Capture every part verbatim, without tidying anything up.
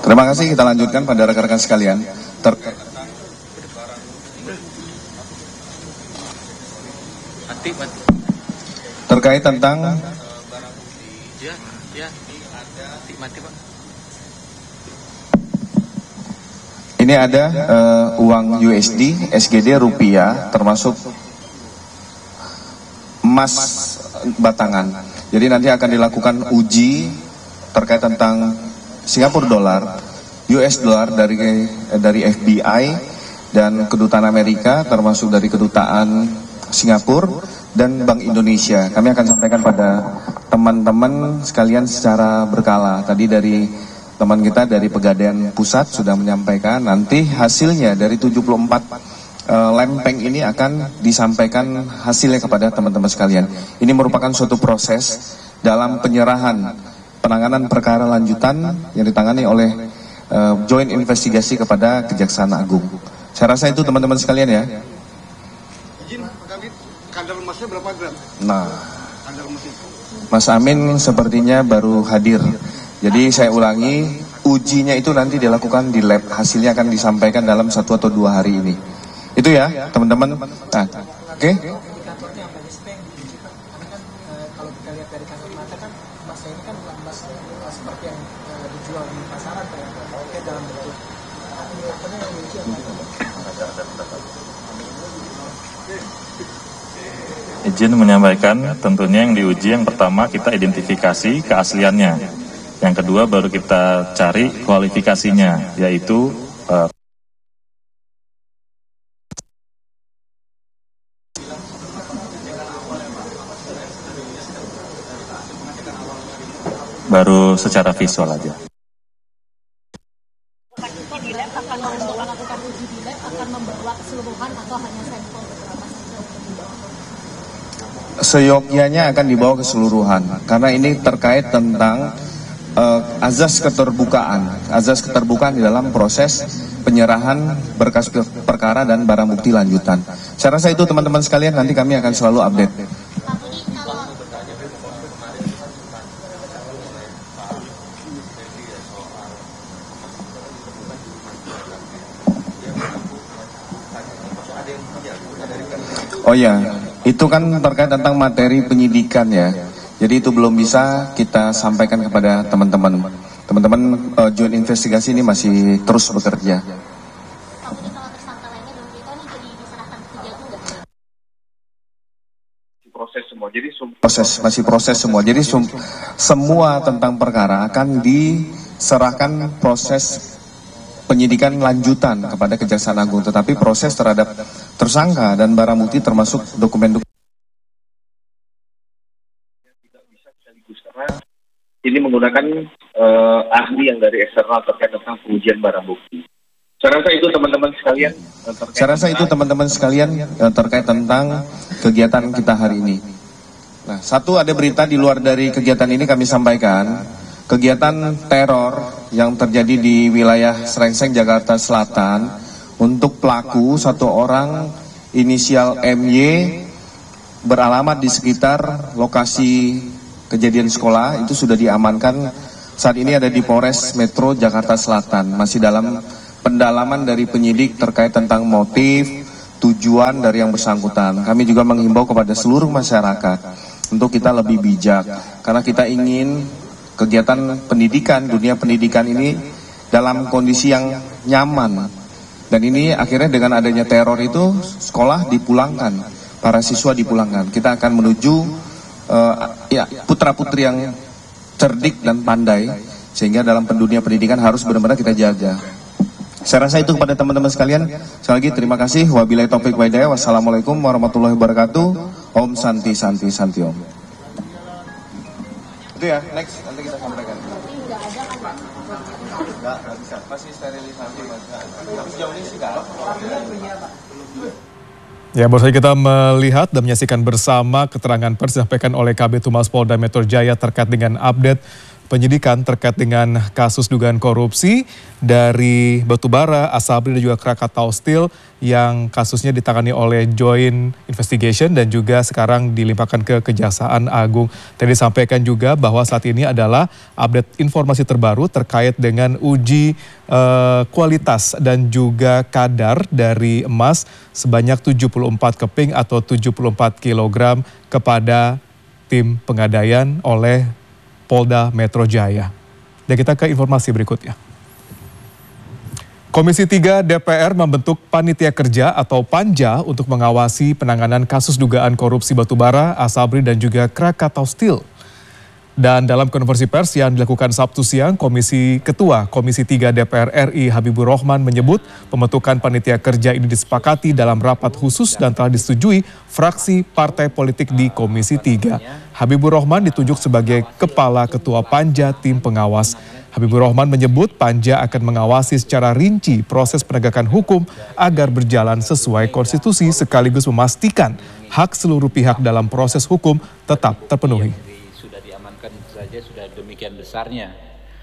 Terima kasih, kita lanjutkan pada rekan-rekan sekalian. Ter Terkait tentang ini ada uh, uang U S D, S G D, rupiah, termasuk emas batangan. Jadi nanti akan dilakukan uji terkait tentang Singapura dolar, U S dollar dari dari F B I dan kedutaan Amerika, termasuk dari kedutaan Singapura dan Bank Indonesia. Kami akan sampaikan pada teman-teman sekalian secara berkala. Tadi dari teman kita dari Pegadaian Pusat sudah menyampaikan, nanti hasilnya dari tujuh puluh empat uh, lempeng ini akan disampaikan hasilnya kepada teman-teman sekalian. Ini merupakan suatu proses dalam penyerahan penanganan perkara lanjutan yang ditangani oleh uh, Joint Investigasi kepada Kejaksaan Agung. Saya rasa itu teman-teman sekalian ya. Izin, Pak Kabit, kadar emasnya berapa gram? Nah, Mas Amin sepertinya baru hadir. Jadi saya ulangi, ujinya itu nanti dilakukan di lab, hasilnya akan disampaikan dalam satu atau dua hari ini. Itu ya, teman-teman. Nah, oke? Okay? Kalau kita lihat dari kasat mata kan emasnya ini kan bukan emas seperti yang dijual di pasaran kayak dalam bentuk indikatornya yang memiliki apa? Izin menyampaikan, tentunya yang diuji yang pertama kita identifikasi keasliannya, yang kedua baru kita cari kualifikasinya, yaitu uh, baru secara visual aja. Di lab akan melakukan uji di lab akan membawa keseluruhan atau hanya sampel beberapa saja? Seyogyanya akan dibawa keseluruhan, karena ini terkait tentang uh, azas keterbukaan, azas keterbukaan di dalam proses penyerahan berkas perkara dan barang bukti lanjutan. Saya rasa itu teman-teman sekalian, nanti kami akan selalu update. Oh ya, itu kan terkait tentang materi penyidikan ya. Jadi itu belum bisa kita sampaikan kepada teman-teman. Teman-teman uh, Joint Investigasi ini masih terus bekerja. Proses semua. Jadi proses masih proses semua. Jadi semua tentang perkara akan diserahkan proses penyidikan lanjutan kepada Kejaksaan Agung, tetapi proses terhadap tersangka dan barang bukti termasuk dokumen-dokumen tidak bisa sekaligus karena ini menggunakan uh, ahli yang dari eksternal terkait tentang pengujian barang bukti. Saya rasa itu teman-teman sekalian. Saya rasa itu teman-teman sekalian uh, terkait tentang kegiatan kita hari ini. Nah, satu ada berita di luar dari kegiatan ini kami sampaikan. Kegiatan teror yang terjadi di wilayah Srengseng, Jakarta Selatan untuk pelaku satu orang inisial M Y beralamat di sekitar lokasi kejadian sekolah itu sudah diamankan. Saat ini ada di Polres Metro Jakarta Selatan, masih dalam pendalaman dari penyidik terkait tentang motif, tujuan dari yang bersangkutan. Kami juga menghimbau kepada seluruh masyarakat untuk kita lebih bijak, karena kita ingin kegiatan pendidikan, dunia pendidikan ini dalam kondisi yang nyaman. Dan ini akhirnya dengan adanya teror itu, sekolah dipulangkan, para siswa dipulangkan. Kita akan menuju uh, ya putra-putri yang cerdik dan pandai, sehingga dalam dunia pendidikan harus benar-benar kita jaga. Saya rasa itu kepada teman-teman sekalian. Sekali lagi terima kasih. Wabillahi taufiq wal hidayah. Wassalamualaikum warahmatullahi wabarakatuh. Om Santi Santi Santi Om. Itu ya, next, nanti kita sampaikan. Enggak, enggak bisa, masih sterilisasi. Tapi sejauh ini sih enggak. Ya, baru saja kita melihat dan menyaksikan bersama keterangan pers disampaikan oleh Kabid Humas Polda Metro Jaya terkait dengan update penyidikan terkait dengan kasus dugaan korupsi dari Batubara, Asabri dan juga Krakatau Steel yang kasusnya ditangani oleh Joint Investigation dan juga sekarang dilimpahkan ke Kejaksaan Agung. Tadi disampaikan juga bahwa saat ini adalah update informasi terbaru terkait dengan uji uh, kualitas dan juga kadar dari emas sebanyak tujuh puluh empat keping atau tujuh puluh empat kilogram kepada tim pengadaian oleh Polda Metro Jaya. Dan kita ke informasi berikutnya. Komisi tiga D P R membentuk Panitia Kerja atau Panja untuk mengawasi penanganan kasus dugaan korupsi batubara, Asabri dan juga Krakatau Steel. Dan dalam konferensi pers yang dilakukan Sabtu siang, Komisi Ketua Komisi tiga D P R R I Habibur Rahman menyebut pembentukan panitia kerja ini disepakati dalam rapat khusus dan telah disetujui fraksi partai politik di Komisi tiga. Habibur Rahman ditunjuk sebagai Kepala Ketua Panja Tim Pengawas. Habibur Rahman menyebut Panja akan mengawasi secara rinci proses penegakan hukum agar berjalan sesuai konstitusi sekaligus memastikan hak seluruh pihak dalam proses hukum tetap terpenuhi. Saja sudah demikian besarnya.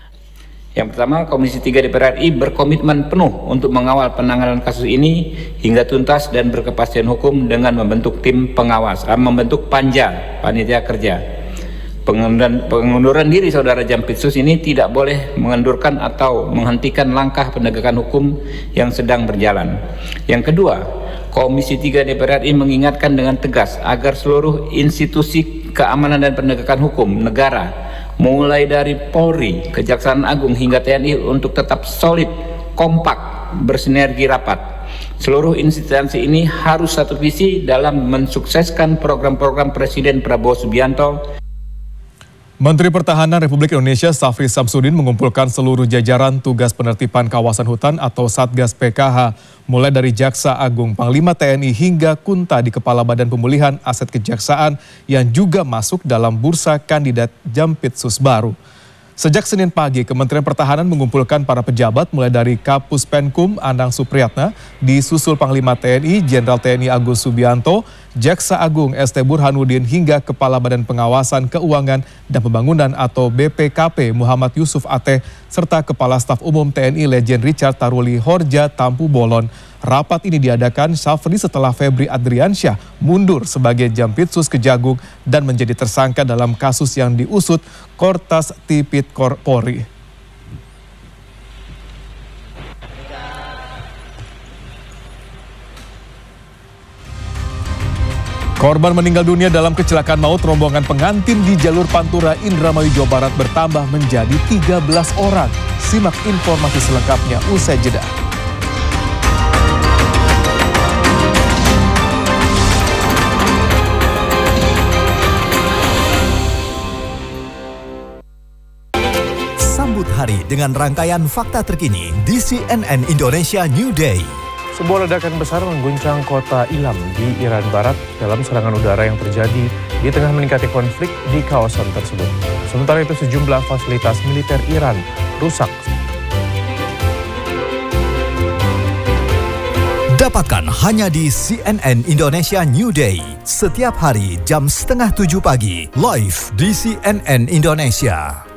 Yang pertama, Komisi tiga D P R R I berkomitmen penuh untuk mengawal penanganan kasus ini hingga tuntas dan berkepastian hukum dengan membentuk tim pengawas, eh, membentuk Panja, Panitia Kerja. Pengunduran, pengunduran diri Saudara Jampitsus ini tidak boleh mengendurkan atau menghentikan langkah penegakan hukum yang sedang berjalan. Yang kedua, Komisi tiga D P R R I mengingatkan dengan tegas agar seluruh institusi keamanan dan penegakan hukum negara, mulai dari Polri, Kejaksaan Agung hingga T N I untuk tetap solid, kompak, bersinergi rapat. Seluruh instansi ini harus satu visi dalam mensukseskan program-program Presiden Prabowo Subianto. Menteri Pertahanan Republik Indonesia Syafri Samsudin mengumpulkan seluruh jajaran tugas penertiban kawasan hutan atau Satgas P K H, mulai dari Jaksa Agung, Panglima T N I hingga Kunta di Kepala Badan Pemulihan Aset Kejaksaan yang juga masuk dalam bursa kandidat Jampitsus baru. Sejak Senin pagi, Kementerian Pertahanan mengumpulkan para pejabat mulai dari Kapus Penkum Anang Supriyatna, disusul Panglima T N I Jenderal T N I Agus Subianto, Jaksa Agung S T Burhanuddin hingga Kepala Badan Pengawasan Keuangan dan Pembangunan atau B P K P Muhammad Yusuf Ateh, serta Kepala Staf Umum T N I Legend Richard Taruli Horja Tampu Bolon. Rapat ini diadakan Syafri setelah Febri Adriansyah mundur sebagai Jampitsus Kejagung dan menjadi tersangka dalam kasus yang diusut Kortas Tipikor Polri. Korban meninggal dunia dalam kecelakaan maut rombongan pengantin di jalur Pantura Indramayu Jawa Barat bertambah menjadi tiga belas orang. Simak informasi selengkapnya usai jeda. Sambut hari dengan rangkaian fakta terkini di C N N Indonesia New Day. Sebuah ledakan besar mengguncang kota Ilam di Iran Barat dalam serangan udara yang terjadi di tengah meningkatnya konflik di kawasan tersebut. Sementara itu sejumlah fasilitas militer Iran rusak. Dapatkan hanya di C N N Indonesia New Day. Setiap hari jam setengah tujuh pagi, live di C N N Indonesia.